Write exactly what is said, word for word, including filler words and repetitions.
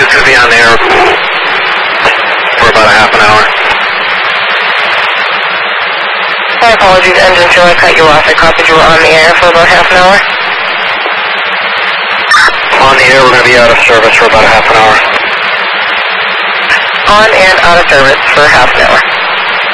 is going to be on the air for about a half an hour. My apologies, engine two, I cut you off. I copied you were on the air for about half an hour. On the air, we're going to be out of service for about a half an hour. On and out of service for half an hour.